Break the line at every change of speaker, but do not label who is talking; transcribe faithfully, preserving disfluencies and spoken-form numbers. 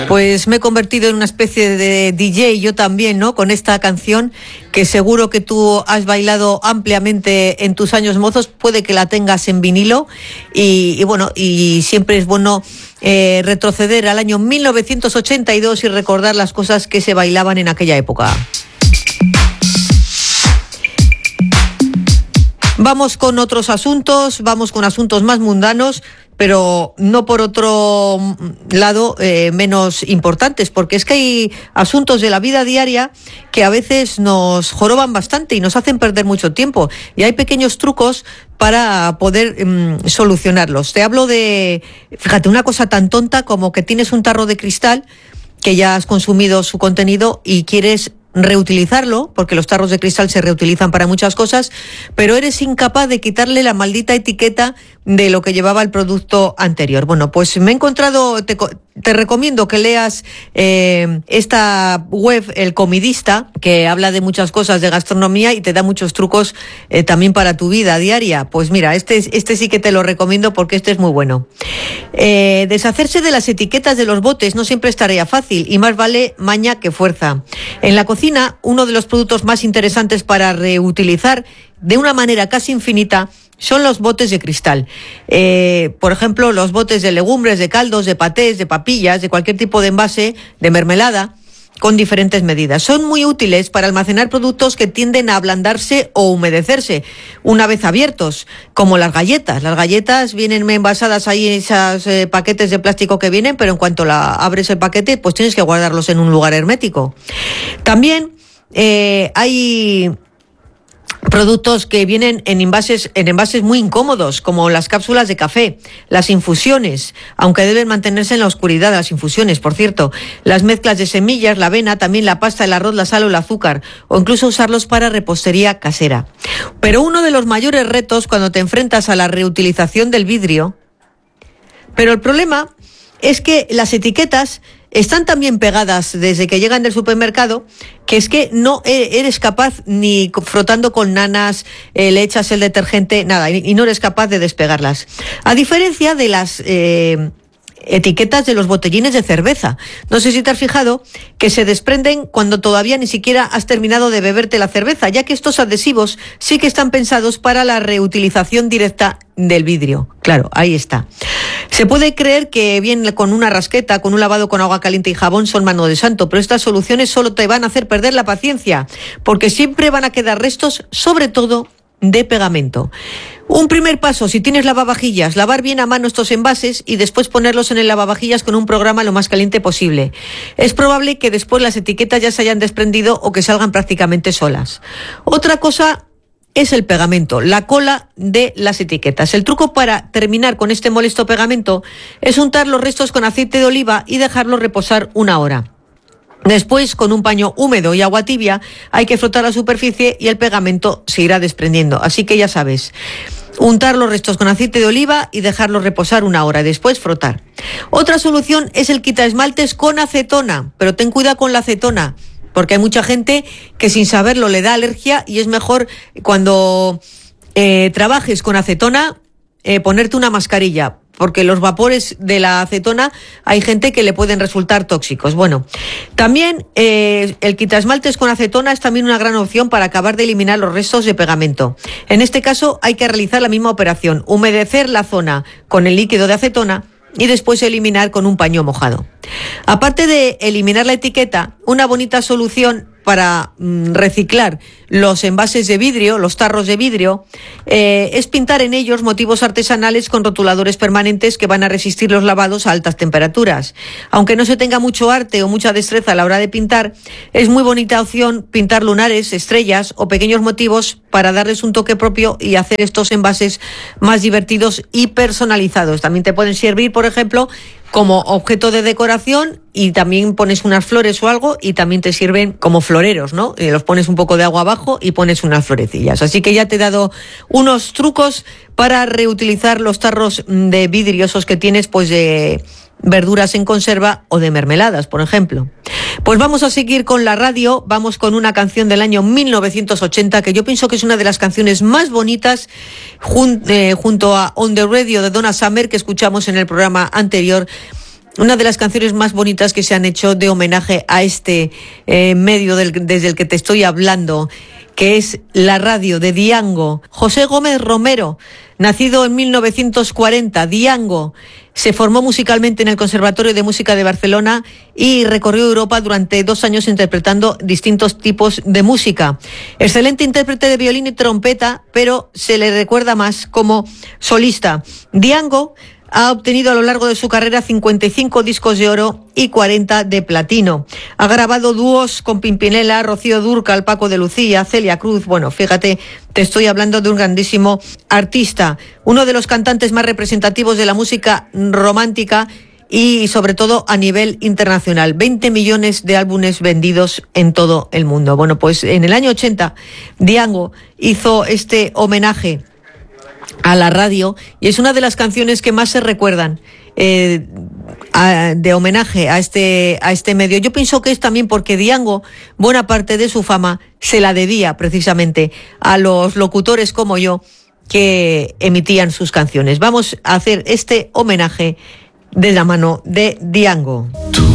Pues me he convertido en una especie de D J yo también, ¿no? Con esta canción que seguro que tú has bailado ampliamente en tus años mozos, puede que la tengas en vinilo y, y bueno, y siempre es bueno eh, retroceder al año mil novecientos ochenta y dos y recordar las cosas que se bailaban en aquella época. Vamos con otros asuntos, vamos con asuntos más mundanos, pero no por otro lado eh, menos importantes, porque es que hay asuntos de la vida diaria que a veces nos joroban bastante y nos hacen perder mucho tiempo, y hay pequeños trucos para poder um, solucionarlos. Te hablo de, fíjate, una cosa tan tonta como que tienes un tarro de cristal que ya has consumido su contenido y quieres reutilizarlo, porque los tarros de cristal se reutilizan para muchas cosas, pero eres incapaz de quitarle la maldita etiqueta de lo que llevaba el producto anterior. Bueno, pues me he encontrado, te, te recomiendo que leas eh, esta web, El Comidista, que habla de muchas cosas de gastronomía y te da muchos trucos eh, también para tu vida diaria. Pues mira, este, este sí que te lo recomiendo porque este es muy bueno. Eh, deshacerse de las etiquetas de los botes no siempre es tarea fácil y más vale maña que fuerza. En la cocina, uno de los productos más interesantes para reutilizar de una manera casi infinita son los botes de cristal. Eh, por ejemplo, los botes de legumbres, de caldos, de patés, de papillas, de cualquier tipo de envase, de mermelada, con diferentes medidas. Son muy útiles para almacenar productos que tienden a ablandarse o humedecerse una vez abiertos, como las galletas. Las galletas vienen envasadas ahí en esos eh, paquetes de plástico que vienen, pero en cuanto la abres el paquete, pues tienes que guardarlos en un lugar hermético. También eh, hay productos que vienen en envases, en envases muy incómodos, como las cápsulas de café, las infusiones, aunque deben mantenerse en la oscuridad las infusiones, por cierto, las mezclas de semillas, la avena, también la pasta, el arroz, la sal o el azúcar, o incluso usarlos para repostería casera. Pero uno de los mayores retos cuando te enfrentas a la reutilización del vidrio, pero el problema es que las etiquetas están tan bien pegadas desde que llegan del supermercado que es que no eres capaz, ni frotando con nanas, eh, le echas el detergente, nada, y no eres capaz de despegarlas. A diferencia de las eh, etiquetas de los botellines de cerveza. No sé si te has fijado que se desprenden cuando todavía ni siquiera has terminado de beberte la cerveza, ya que estos adhesivos sí que están pensados para la reutilización directa del vidrio. Claro, ahí está. Se puede creer que bien con una rasqueta, con un lavado con agua caliente y jabón son mano de santo, pero estas soluciones solo te van a hacer perder la paciencia, porque siempre van a quedar restos, sobre todo de pegamento. Un primer paso, si tienes lavavajillas, lavar bien a mano estos envases y después ponerlos en el lavavajillas con un programa lo más caliente posible. Es probable que después las etiquetas ya se hayan desprendido o que salgan prácticamente solas. Otra cosa es el pegamento, la cola de las etiquetas. El truco para terminar con este molesto pegamento es untar los restos con aceite de oliva y dejarlos reposar una hora. Después, con un paño húmedo y agua tibia, hay que frotar la superficie y el pegamento se irá desprendiendo. Así que ya sabes, untar los restos con aceite de oliva y dejarlos reposar una hora, después frotar. Otra solución es el quitaesmaltes con acetona, pero ten cuidado con la acetona, porque hay mucha gente que sin saberlo le da alergia y es mejor cuando eh, trabajes con acetona eh, ponerte una mascarilla, porque los vapores de la acetona hay gente que le pueden resultar tóxicos. Bueno, también eh, el quitaesmaltes con acetona es también una gran opción para acabar de eliminar los restos de pegamento. En este caso hay que realizar la misma operación, humedecer la zona con el líquido de acetona y después eliminar con un paño mojado. Aparte de eliminar la etiqueta, una bonita solución para mm, reciclar los envases de vidrio, los tarros de vidrio, eh, es pintar en ellos motivos artesanales con rotuladores permanentes que van a resistir los lavados a altas temperaturas. Aunque no se tenga mucho arte o mucha destreza a la hora de pintar, es muy bonita opción pintar lunares, estrellas o pequeños motivos para darles un toque propio y hacer estos envases más divertidos y personalizados. También te pueden servir, por ejemplo, como objeto de decoración y también pones unas flores o algo y también te sirven como floreros, ¿no? Y los pones un poco de agua abajo y pones unas florecillas. Así que ya te he dado unos trucos para reutilizar los tarros de vidriosos que tienes, pues de verduras en conserva o de mermeladas, por ejemplo. Pues vamos a seguir con la radio, vamos con una canción del año mil novecientos ochenta que yo pienso que es una de las canciones más bonitas jun- eh, junto a On the Radio de Donna Summer que escuchamos en el programa anterior. una de las canciones más bonitas que se han hecho de homenaje a este eh, medio del, desde el que te estoy hablando, que es la radio de Diango. José Gómez Romero, nacido en mil novecientos cuarenta, Diango, se formó musicalmente en el Conservatorio de Música de Barcelona y recorrió Europa durante dos años interpretando distintos tipos de música. Excelente intérprete de violín y trompeta, pero se le recuerda más como solista. Diango ha obtenido a lo largo de su carrera cincuenta y cinco discos de oro y cuarenta de platino. Ha grabado dúos con Pimpinela, Rocío Dúrcal, Paco de Lucía, Celia Cruz. Bueno, fíjate, te estoy hablando de un grandísimo artista, uno de los cantantes más representativos de la música romántica y sobre todo a nivel internacional. veinte millones de álbumes vendidos en todo el mundo. Bueno, pues en el año ochenta, Diango hizo este homenaje a la radio y es una de las canciones que más se recuerdan eh, a, de homenaje a este a este medio. Yo pienso que es también porque Diango buena parte de su fama se la debía precisamente a los locutores como yo que emitían sus canciones. Vamos a hacer este homenaje de la mano de Diango.